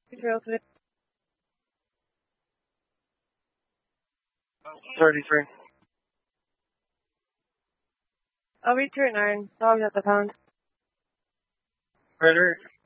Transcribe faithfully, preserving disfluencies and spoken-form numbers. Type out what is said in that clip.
Real quick. thirty-three. I'll return iron. Dogs at the pound. Ritter,